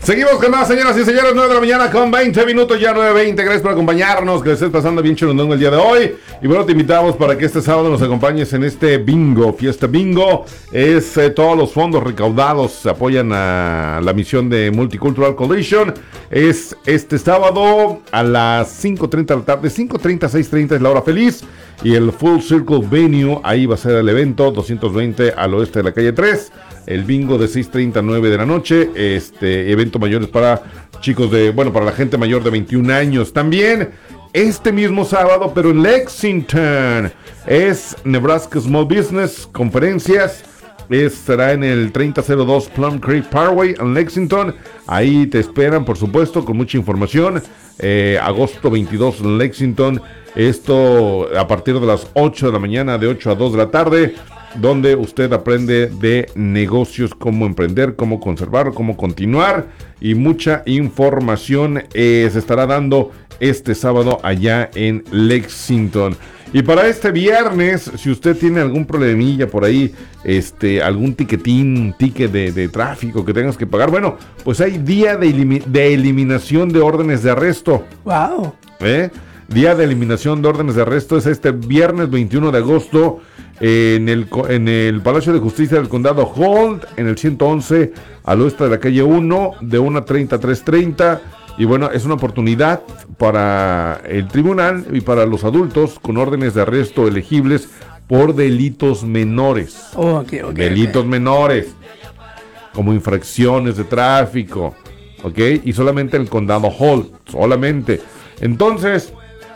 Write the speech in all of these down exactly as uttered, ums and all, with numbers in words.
Seguimos con más, señoras y señores, nueve de la mañana con veinte minutos, ya nueve veinte. Gracias por acompañarnos, que le estés pasando bien chirondongo el día de hoy. Y bueno, te invitamos para que este sábado nos acompañes en este bingo, fiesta bingo. Es eh, todos los fondos recaudados apoyan a la misión de Multicultural Coalition. Es este sábado a las cinco treinta de la tarde, cinco treinta, seis treinta es la hora feliz. Y el Full Circle Venue, ahí va a ser el evento, doscientos veinte al oeste de la calle tres. El bingo de seis treinta a nueve de la noche, este evento mayor es para chicos de, bueno, para la gente mayor de veintiún años. También este mismo sábado, pero en Lexington, es Nebraska Small Business Conferencias. Es, será en el treinta cero dos Plum Creek Parkway en Lexington. Ahí te esperan, por supuesto, con mucha información. Eh, agosto veintidós en Lexington. Esto a partir de las ocho de la mañana, de ocho a dos de la tarde, donde usted aprende de negocios, cómo emprender, cómo conservar, cómo continuar, y mucha información eh, se estará dando este sábado allá en Lexington. Y para este viernes, si usted tiene algún problemilla por ahí, este, algún tiquetín, ticket de, de tráfico que tengas que pagar, bueno, pues hay día de, elimi- de eliminación de órdenes de arresto. Wow. ¿Eh? Día de eliminación de órdenes de arresto es este viernes veintiuno de agosto eh, en, el, en el Palacio de Justicia del Condado Holt, en el ciento once al oeste de la calle uno, de una treinta a tres treinta. Y bueno, es una oportunidad para el tribunal y para los adultos con órdenes de arresto elegibles por delitos menores. Oh, okay, okay, delitos okay. menores, como infracciones de tráfico, ¿ok? Y solamente en el Condado Holt, solamente. Entonces,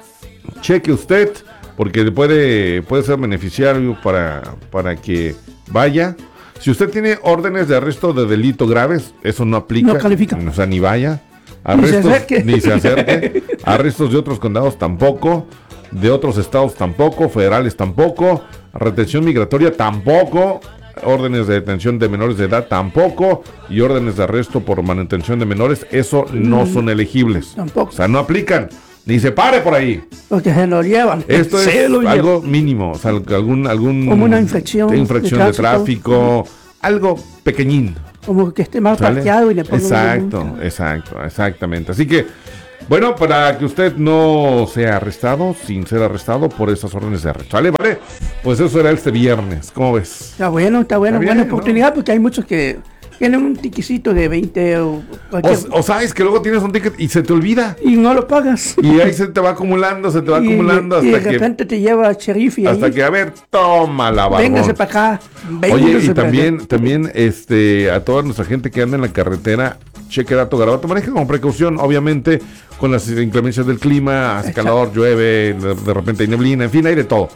cheque usted, porque puede, puede ser beneficiario para, para que vaya. Si usted tiene órdenes de arresto de delito graves, eso no aplica. No califica. O sea, ni vaya. Arrestos, ni se acerque. Ni se acerque. Arrestos de otros condados tampoco. De otros estados tampoco. Federales tampoco. Retención migratoria tampoco. Órdenes de detención de menores de edad tampoco. Y órdenes de arresto por manutención de menores, eso no mm, son elegibles. Tampoco. O sea, no aplican. Ni se pare por ahí. Porque se lo llevan. Esto se es lo algo llevan. mínimo. O sea, algún, algún como una infracción. infracción de tráfico. De tráfico algo pequeñín. Como que esté mal ¿Sale? parqueado y le pongan. Exacto, exacto, exactamente. Así que, bueno, para que usted no sea arrestado, sin ser arrestado por esas órdenes de arresto. ¿Vale? ¿Vale? Pues eso será este viernes. ¿Cómo ves? Está bueno, está bueno. Está buena bien, oportunidad, ¿no? Porque hay muchos que tienen un tiquecito de veinte o cualquier. O, o sabes que luego tienes un ticket y se te olvida. Y no lo pagas. Y ahí se te va acumulando, se te va y, acumulando y hasta de repente que... te lleva sheriff y Hasta ahí, que, a ver, toma la barbón. véngase para acá. Oye, y para también, acá. también este, a toda nuestra gente que anda en la carretera, cheque dato garabato, maneja con precaución, obviamente, con las inclemencias del clima, hace calor, llueve, de, de repente hay neblina, en fin, hay de todo.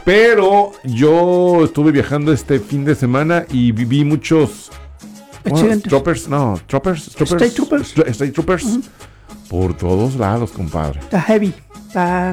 Pero yo estuve viajando este fin de semana y viví muchos... Bueno, troopers, no, troopers, troopers, State troopers, State, state troopers uh-huh. por todos lados, compadre. Está heavy, está...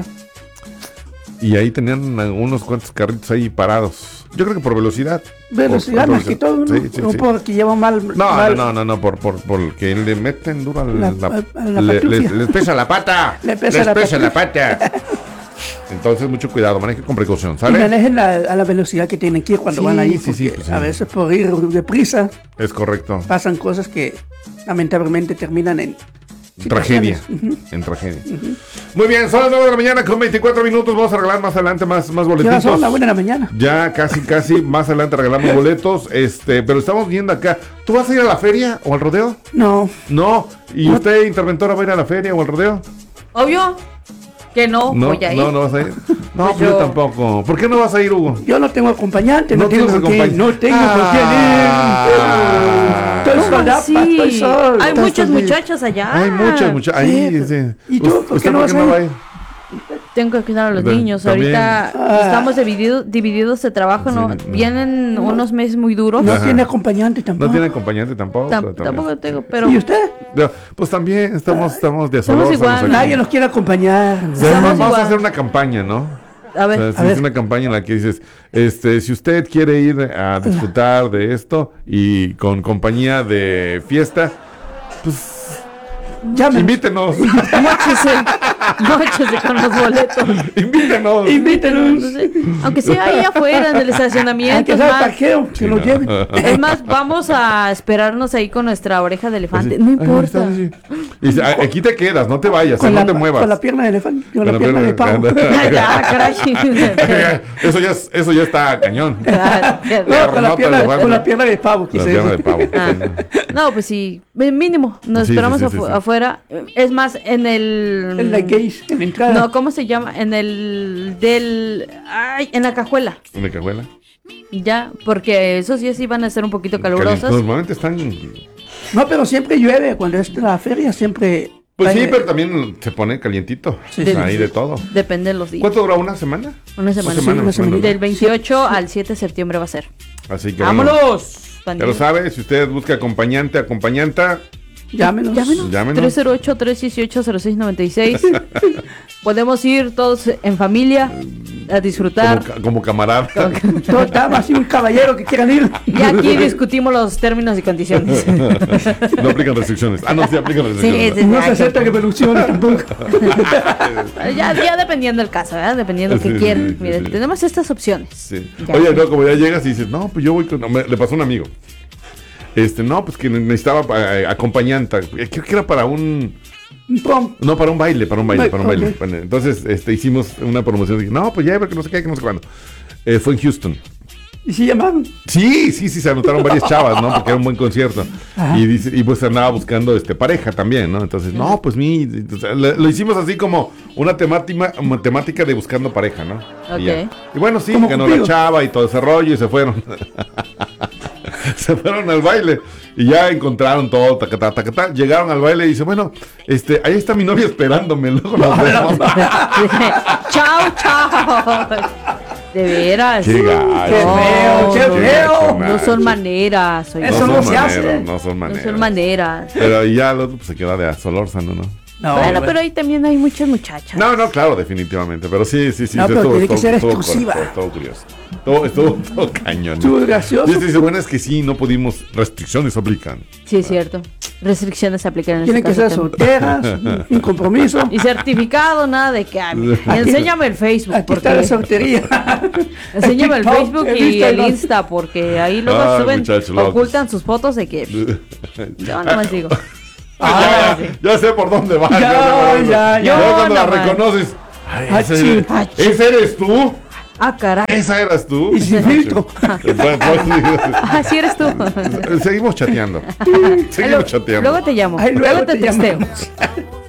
Y ahí tenían unos cuantos carritos ahí parados. Yo creo que por velocidad. Velocidad por, más que todo, ¿no? Sí, sí, no sí. porque llevan mal... No, mal... no, no, no, por, por, por que le meten duro a la, la, la, la le, les, les pesa la pata. Le pesa les la pesa pata. la pata. Entonces, mucho cuidado, manejen con precaución, Y ¿sale? manejen la, a la velocidad que tienen que ir cuando sí, van ahí, sí, sí, porque sí. a veces por ir deprisa es correcto. pasan cosas que lamentablemente terminan en tragedia, uh-huh. en tragedia. Uh-huh. Muy bien, son las nueve de la mañana con veinticuatro minutos, vamos a regalar más adelante más, más boletitos. Ya son las buenas de la mañana. Ya casi, casi, más adelante regalamos boletos, este, pero estamos viendo acá, ¿tú vas a ir a la feria o al rodeo? No. No, ¿y no. usted, interventora, va a ir a la feria o al rodeo? Obvio que no, no voy a ir. No, no vas a ir. No, pues yo... yo tampoco. ¿Por qué no vas a ir, Hugo? Yo no tengo acompañante, no, no tengo con quién. No tengo ah, con quién ir. Estoy sola, sí. estoy solo. Hay muchas estoy... muchachas allá. Hay muchas muchachas. Ahí, sí, sí. ¿Y tú por qué no vas no a ir? Tengo que cuidar a los También. niños. Ahorita ah. estamos divididos, divididos de trabajo. Sí, no, no. Vienen no. unos meses muy duros. No Ajá. tiene acompañante tampoco. No tiene acompañante tampoco. Tam, tampoco tengo, pero... ¿Y usted? No, pues también estamos, estamos de solos. Igual. Nadie nos quiere acompañar. O sea, vamos igual. a hacer una campaña, ¿no? A ver, o sea, a es ver. una campaña en la que dices, este, si usted quiere ir a disfrutar de esto y con compañía de fiesta, pues Llamen. invítenos. Móchese. Móchese con los boletos. Invítenos. Invítenos. No sé, aunque sea ahí afuera, en el estacionamiento. Hay que Es hacer más, parqueo, que nos lleven. es más, vamos a esperarnos ahí con nuestra oreja de elefante. Así, No ahí importa. está, sí. Y dice, "Ah, aquí te quedas, no te vayas, Con no la, te muevas. con la pierna de elefante, con, Con la pierna de pavo. Ya, caray. eso, ya, es- eso ya está cañón. Ah, qué No, con la, Renota pierna, elefante. con la pierna de pavo, La quise pierna de decir. pavo. Ah, no, pues sí, mínimo, nos Sí, esperamos sí, sí, afu- sí, sí. afuera. Es más, en el... En la gays, en la entrada. No, ¿cómo se llama? En el del... Ay, en la cajuela. ¿Una cajuela? Ya, porque esos días sí van a ser un poquito calurosos. Normalmente están... No, pero siempre llueve. Cuando es la feria, siempre. Pues sí, hay- pero también se pone calientito. Sí, O sea, sí, ahí sí. de todo. Depende de los días. ¿Cuánto dura una semana? Una semana. Una semana, una más o menos. semana. Del veintiocho al siete de septiembre va a ser. Así que bueno, ¡Vámonos! ya lo sabe, si usted busca acompañante, acompañanta, Llámenos. Llámenos. Llámenos. tres cero ocho, tres uno ocho, cero seis nueve seis. Podemos ir todos en familia a disfrutar. como, ca- como camarada. Todo dama, así un caballero que quieran ir. Y aquí discutimos los términos y condiciones. No aplican restricciones. Ah, no, sí aplican restricciones. Sí, sí. No se acepta que reducciones tampoco. Ya, ya dependiendo del caso, ¿verdad? Dependiendo Sí, que sí, quieran. sí, Mire, sí. tenemos estas opciones. Sí. Ya. Oye, no, como ya llegas y dices, no, pues yo voy con... no, me- le pasó a un amigo. Este, no, pues que necesitaba eh, acompañanta. Eh, Creo que era para un... Un prom. No, para un baile, para un baile, Ba- para un baile. ok. Bueno, entonces, este, hicimos una promoción. Dije, no, pues ya, porque no sé qué, que no sé cuándo. Eh, fue en Houston. Y si llamaron. Sí, sí, sí, se anotaron varias chavas, ¿no? Porque era un buen concierto. Ajá. Y dice, y pues andaba buscando este pareja también, ¿no? Entonces, no, pues mi, o sea, lo, lo hicimos así como una temática, una temática de buscando pareja, ¿no? Ok. Y, ya. Y bueno, sí, Como ganó Cupido. la chava y todo ese rollo y se fueron. Se fueron al baile y ya encontraron todo, tacatá, tacatá. Llegaron al baile y dice, bueno, este, ahí está mi novia esperándome, luego nos vemos. Chao, chao. De veras. Qué gacho. Qué feo, qué Qué feo. gacho, No son maneras. oiga. Eso son no se maneras, hace. No son No maneras. son maneras. Pero ya el otro pues, se queda de Solórzano, ¿no? No, Bueno, hombre. pero ahí también hay muchas muchachas. No, no, claro, definitivamente. Pero sí, sí, sí. No, sí, pero tiene que ser estuvo- exclusiva. Estuvo, estuvo curioso. Todo, estuvo todo cañón. Estuvo gracioso. Y este dice, bueno, es que sí, no pudimos. Restricciones aplican. Sí, es cierto. Restricciones se aplican en este Tienen que caso ser también. solteras, un compromiso. Y certificado, nada de que... ay, enséñame el Facebook. Aquí está la Porque, soltería. enséñame el TikTok, Facebook el y el Instagram. Insta, porque ahí luego Ay, suben, muchachos locos. ocultan sus fotos de que... Yo no más digo. Ah, ya, ya sé por dónde va. Ya, sé por dónde. ya, ya. Luego cuando la nomás. reconoces. Ay, Ah, ese, sí. Ah, sí. ¿ese eres tú? Ah, caray. ¿Esa eras tú? Y sin filtro. Pues, Ah, sí eres tú. Seguimos chateando. Luego- Seguimos chateando. Luego te llamo. Ay, luego, luego te te texteo. llamamos.